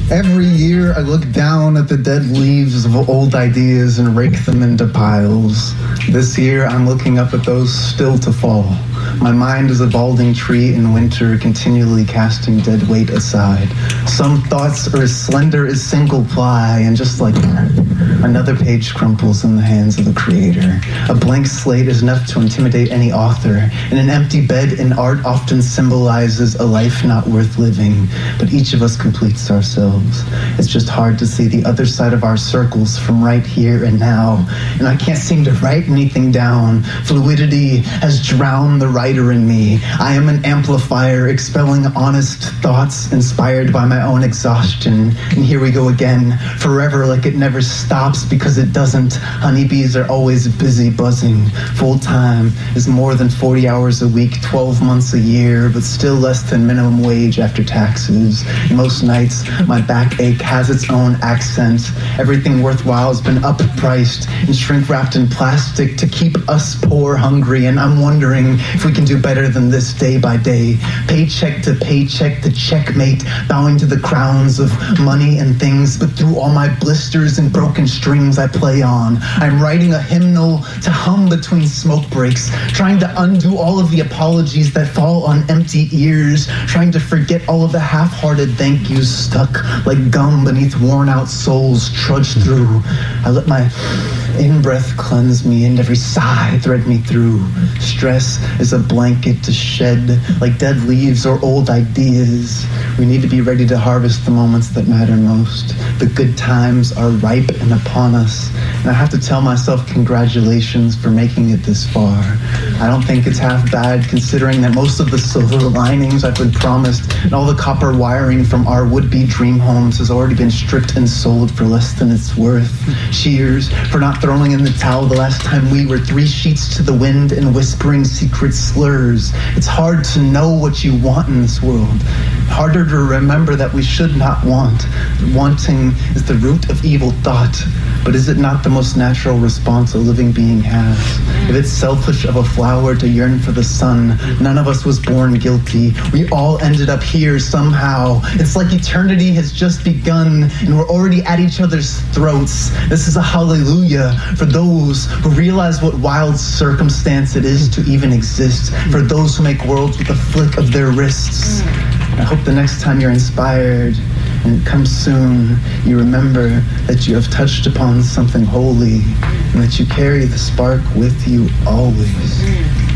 Every year I look down at the dead leaves of old ideas and rake them into piles. This year I'm looking up at those still to fall. My mind is a balding tree in winter, continually casting dead weight aside. Some thoughts are as slender as single ply, and just like that, another page crumples in the hands of the creator. A blank slate is enough to intimidate any author, and an empty bed in art often symbolizes a life not worth living, but each of us completes ourselves. It's just hard to see the other side of our circles from right here and now, and I can't seem to write anything down. Fluidity has drowned the writer in me. I am an amplifier expelling honest thoughts inspired by my own exhaustion. And here we go again, forever like it never stops, because it doesn't. Honeybees are always busy buzzing. Full time is more than 40 hours a week, 12 months a year, but still less than minimum wage after taxes. Most nights my backache has its own accent. Everything worthwhile has been up-priced and shrink-wrapped in plastic to keep us poor hungry, and I'm wondering if we can do better than this day by day. Paycheck to paycheck, the checkmate, bowing to the crowns of money and things, but through all my blisters and broken strings I play on. I'm writing a hymnal to hum between smoke breaks, trying to undo all of the apologies that fall on empty ears, trying to forget all of the half-hearted thank yous stuck like gum beneath worn-out souls trudge through. I let my in-breath cleanse me and every sigh thread me through. Stress is a blanket to shed like dead leaves or old ideas. We need to be ready to harvest the moments that matter most. The good times are ripe and upon us, and I have to tell myself congratulations for making it this far. I don't think it's half bad, considering that most of the silver linings I've been promised and all the copper wiring from our would-be dream homes has already been stripped and sold for less than it's worth. Cheers for not throwing in the towel the last time we were 3 sheets to the wind and whispering secret slurs. It's hard to know what you want in this world. Harder to remember that we should not want. Wanting is the root of evil thought, but is it not the most natural response a living being has? If it's selfish of a flower to yearn for the sun, none of us was born guilty. We all ended up here somehow. It's like eternity has just begun and we're already at each other's throats. This is a hallelujah for those who realize what wild circumstance it is to even exist, for those who make worlds with a flick of their wrists. I hope the next time you're inspired, and it comes soon, you remember that you have touched upon something holy and that you carry the spark with you always.